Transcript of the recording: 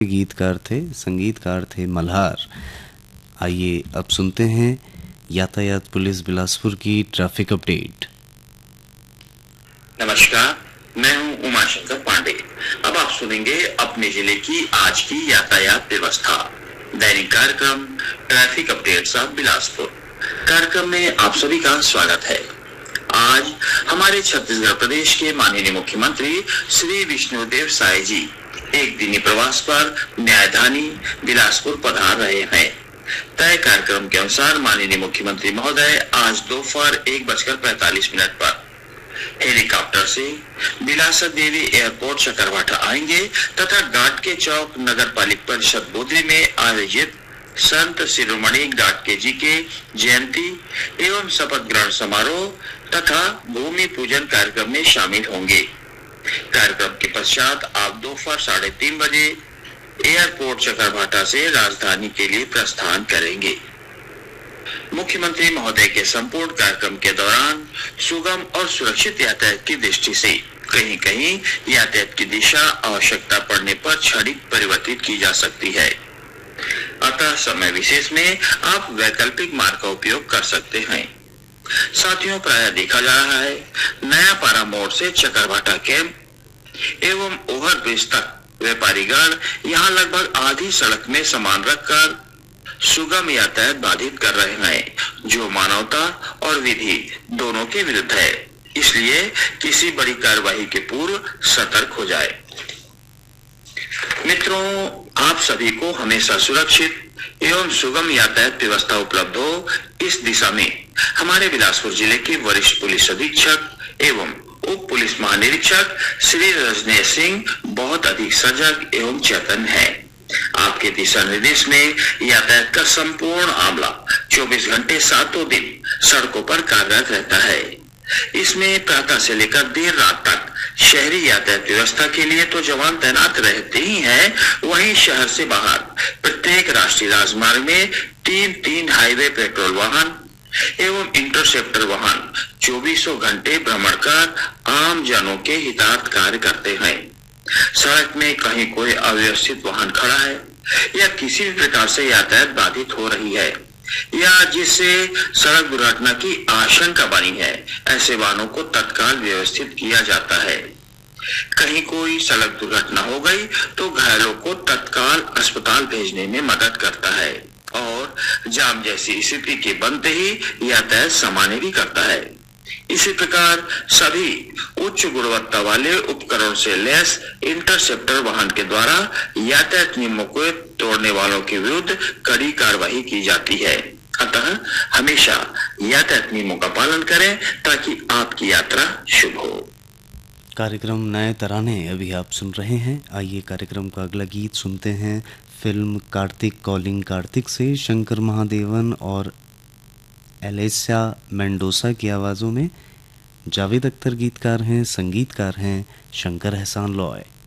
गीतकार थे, संगीतकार थे मल्हार। आइए अब सुनते हैं यातायात पुलिस बिलासपुर की ट्रैफिक अपडेट। नमस्कार, मैं हूं उमाशंकर पांडे। अब आप सुनेंगे अपने जिले की आज की यातायात व्यवस्था दैनिक कार्यक्रम ट्रैफिक अपडेट्स ऑफ बिलासपुर। कार्यक्रम में आप सभी का स्वागत है। आज हमारे छत्तीसगढ़ प्रदेश के माननीय मुख्यमंत्री श्री विष्णुदेव साय जी एक दिनी प्रवास पर न्यायधानी बिलासपुर पधार रहे हैं। तय कार्यक्रम के अनुसार माननीय मुख्यमंत्री महोदय आज दोपहर 1:45 पर हेलीकॉप्टर से बिलासा देवी एयरपोर्ट चकरभाटा आएंगे तथा गाटके चौक नगर पालिका परिषद बोदरी में आयोजित संत शिरोमणि गाटके जी के जयंती एवं शपथ ग्रहण समारोह तथा भूमि पूजन कार्यक्रम में शामिल होंगे। कार्यक्रम के पश्चात आप दोपहर 3:30 बजे एयरपोर्ट चकरभाटा से राजधानी के लिए प्रस्थान करेंगे। मुख्यमंत्री महोदय के संपूर्ण कार्यक्रम के दौरान सुगम और सुरक्षित यातायात की दृष्टि से कहीं कहीं यातायात की दिशा आवश्यकता पड़ने पर क्षणिक परिवर्तित की जा सकती है, अतः समय विशेष में आप वैकल्पिक मार्ग का उपयोग कर सकते हैं। साथियों, प्रायः देखा जा रहा है नया पारा मोड़ से चकरभाटा कैंप एवं ओवरब्रिज तक व्यापारीगण यहाँ लगभग आधी सड़क में सामान रखकर सुगम यातायात बाधित कर रहे हैं, जो मानवता और विधि दोनों के विरुद्ध है। इसलिए किसी बड़ी कार्रवाई के पूर्व सतर्क हो जाए। मित्रों, आप सभी को हमेशा सुरक्षित एवं सुगम यातायात व्यवस्था उपलब्ध हो, इस दिशा में हमारे बिलासपुर जिले के वरिष्ठ पुलिस अधीक्षक एवं उप पुलिस महानिरीक्षक श्री रजनेश सिंह बहुत अधिक सजग एवं चेतन है। आपके दिशा निर्देश में यातायात का संपूर्ण आमला 24 घंटे 7 दिन सड़कों पर कार्यरत रहता है। इसमें प्रातः से लेकर देर रात तक शहरी यातायात व्यवस्था के लिए तो जवान तैनात रहते ही हैं, वहीं शहर से बाहर प्रत्येक राष्ट्रीय राजमार्ग में 3 हाईवे पेट्रोल वाहन एवं इंटरसेप्टर वाहन 24 घंटे भ्रमण कर आम जनों के हितार्थ कार्य करते हैं। सड़क में कहीं कोई अव्यवस्थित वाहन खड़ा है या किसी भी प्रकार से यातायात बाधित हो रही है या जिससे सड़क दुर्घटना की आशंका बनी है, ऐसे वाहनों को तत्काल व्यवस्थित किया जाता है। कहीं कोई सड़क दुर्घटना हो गई तो घायलों को तत्काल अस्पताल भेजने में मदद करता है और जाम जैसी स्थिति के बनते ही यातायात सामान्य भी करता है। इसी प्रकार सभी उच्च गुणवत्ता वाले उपकरण से लैस इंटरसेप्टर वाहन के द्वारा यातायात नियमों को तोड़ने वालों के विरुद्ध कड़ी कार्रवाई की जाती है। अतः हमेशा यातायात नियमों का पालन करें ताकि आपकी यात्रा शुभ हो। कार्यक्रम नए तराने अभी आप सुन रहे हैं। आइए कार्यक्रम का अगला गीत सुनते हैं। फिल्म कार्तिक कॉलिंग कार्तिक से शंकर महादेवन और एलेसिया मेंडोसा की आवाज़ों में। जावेद अख्तर गीतकार हैं, संगीतकार हैं शंकर एहसान लॉय।